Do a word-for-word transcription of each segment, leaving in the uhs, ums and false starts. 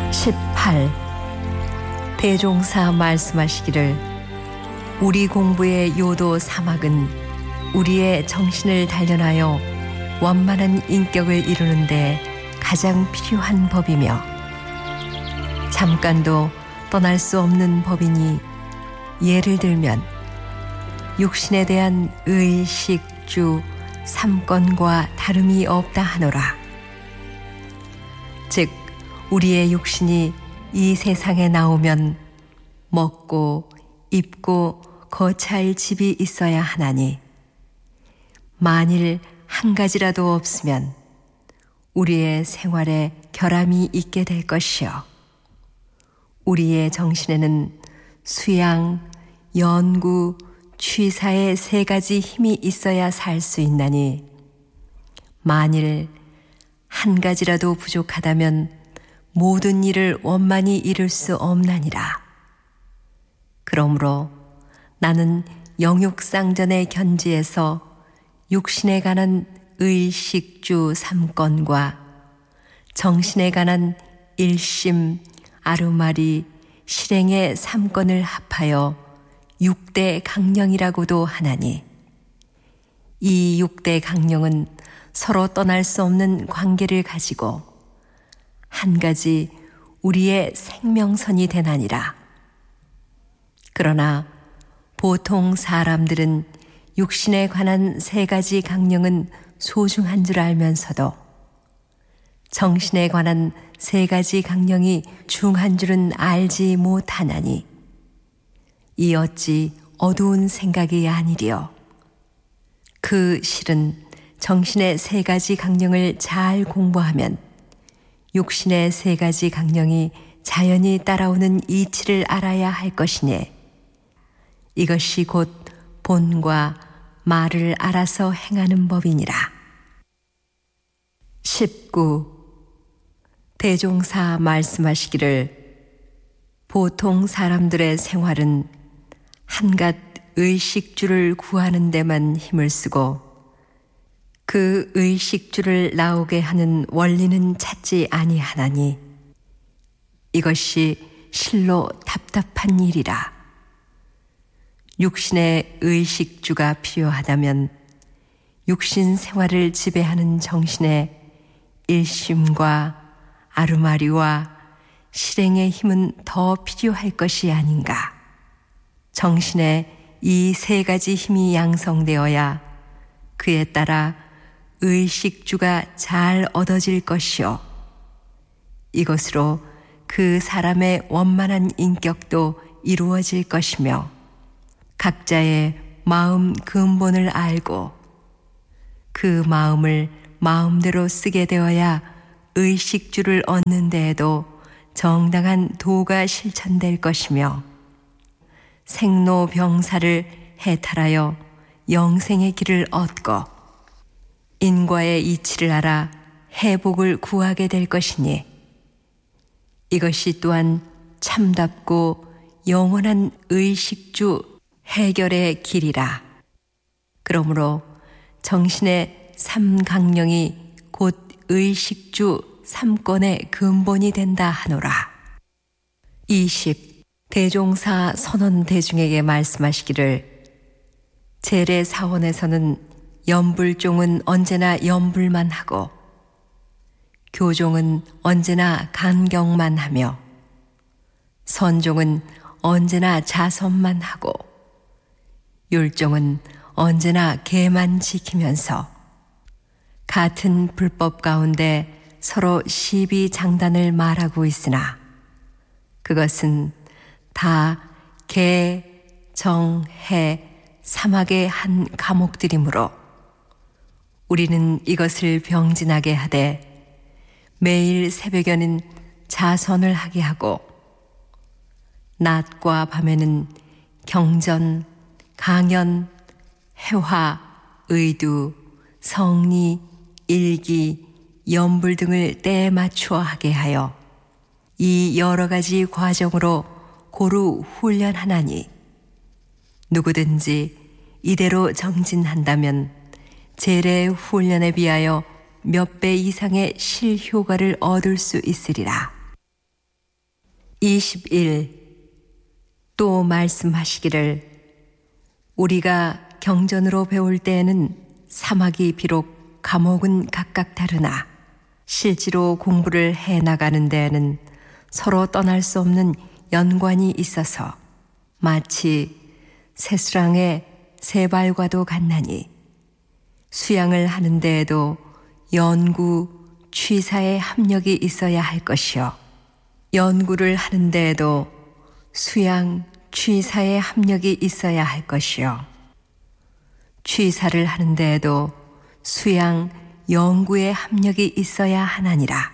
십팔. 대종사 말씀하시기를 우리 공부의 요도 사막은 우리의 정신을 단련하여 원만한 인격을 이루는데 가장 필요한 법이며 잠깐도 떠날 수 없는 법이니 예를 들면 육신에 대한 의식, 주, 삼권과 다름이 없다 하노라. 즉 우리의 육신이 이 세상에 나오면 먹고 입고 거처할 집이 있어야 하나니 만일 한 가지라도 없으면 우리의 생활에 결함이 있게 될 것이요 우리의 정신에는 수양, 연구, 취사의 세 가지 힘이 있어야 살 수 있나니 만일 한 가지라도 부족하다면 모든 일을 원만히 이룰 수 없나니라. 그러므로 나는 영육상전의 견지에서 육신에 관한 의식주 삼권과 정신에 관한 일심, 아루마리, 실행의 삼권을 합하여 육대 강령이라고도 하나니 이 육대 강령은 서로 떠날 수 없는 관계를 가지고 한 가지 우리의 생명선이 되나니라. 그러나 보통 사람들은 육신에 관한 세 가지 강령은 소중한 줄 알면서도 정신에 관한 세 가지 강령이 중한 줄은 알지 못하나니 이 어찌 어두운 생각이 아니리요. 그 실은 정신의 세 가지 강령을 잘 공부하면 육신의 세 가지 강령이 자연히 따라오는 이치를 알아야 할 것이니 이것이 곧 본과 말을 알아서 행하는 법이니라. 십구. 대종사 말씀하시기를 보통 사람들의 생활은 한갓 의식주를 구하는 데만 힘을 쓰고 그 의식주를 나오게 하는 원리는 찾지 아니하나니 이것이 실로 답답한 일이라. 육신의 의식주가 필요하다면 육신 생활을 지배하는 정신의 일심과 아루마리와 실행의 힘은 더 필요할 것이 아닌가. 정신의 이 세 가지 힘이 양성되어야 그에 따라 의식주가 잘 얻어질 것이요 이것으로 그 사람의 원만한 인격도 이루어질 것이며 각자의 마음 근본을 알고 그 마음을 마음대로 쓰게 되어야 의식주를 얻는 데에도 정당한 도가 실천될 것이며 생로병사를 해탈하여 영생의 길을 얻고 인과의 이치를 알아 회복을 구하게 될 것이니 이것이 또한 참답고 영원한 의식주 해결의 길이라. 그러므로 정신의 삼강령이 곧 의식주 삼권의 근본이 된다 하노라. 이십. 대종사 선원 대중에게 말씀하시기를 재래사원에서는 연불종은 언제나 연불만 하고 교종은 언제나 간경만 하며 선종은 언제나 자선만 하고 율종은 언제나 계만 지키면서 같은 불법 가운데 서로 시비 장단을 말하고 있으나 그것은 다 계, 정, 해, 사막의 한 과목들이므로 우리는 이것을 병진하게 하되 매일 새벽에는 자선을 하게 하고 낮과 밤에는 경전, 강연, 해화, 의두, 성리, 일기, 연불 등을 때에 맞추어 하게 하여 이 여러 가지 과정으로 고루 훈련하나니 누구든지 이대로 정진한다면 재래 훈련에 비하여 몇 배 이상의 실효과를 얻을 수 있으리라. 이십일. 또 말씀하시기를 우리가 경전으로 배울 때에는 사막이 비록 과목은 각각 다르나 실제로 공부를 해나가는 데에는 서로 떠날 수 없는 연관이 있어서 마치 새수랑의 세 발과도 같나니 수양을 하는 데에도 연구, 취사의 합력이 있어야 할 것이요 연구를 하는 데에도 수양, 취사의 합력이 있어야 할 것이요 취사를 하는 데에도 수양, 연구의 합력이 있어야 하나니라.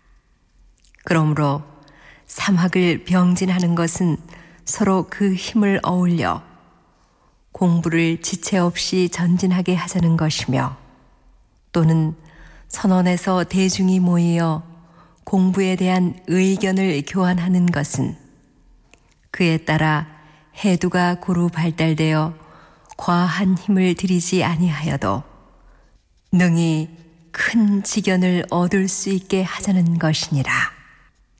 그러므로 삼학을 병진하는 것은 서로 그 힘을 어울려 공부를 지체 없이 전진하게 하자는 것이며 또는 선원에서 대중이 모이어 공부에 대한 의견을 교환하는 것은 그에 따라 해두가 고루 발달되어 과한 힘을 들이지 아니하여도 능히 큰 지견을 얻을 수 있게 하자는 것이니라.